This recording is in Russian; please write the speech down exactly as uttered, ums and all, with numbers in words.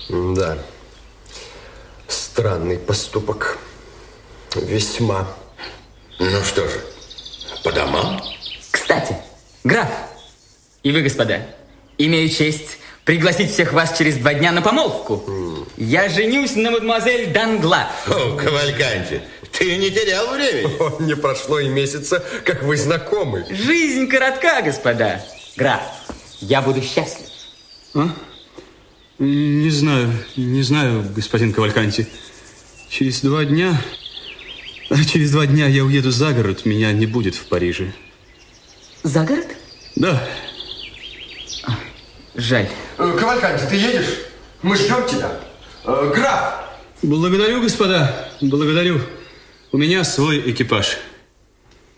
Да. Странный поступок. Весьма. Ну что же, по домам? Кстати, граф, и вы, господа, имею честь пригласить всех вас через два дня на помолвку. Mm. Я женюсь на мадемуазель Данглар. О, Кавальканти, ты не терял времени. О, не прошло и месяца, как вы знакомы. Жизнь коротка, господа. Граф, я буду счастлив. А? Не знаю, не знаю, господин Кавальканти. Через два дня... Через два дня я уеду за город, меня не будет в Париже. За город? Да. А, жаль. Кавальканти, ты едешь? Мы ждем тебя. Граф! Благодарю, господа, благодарю. У меня свой экипаж.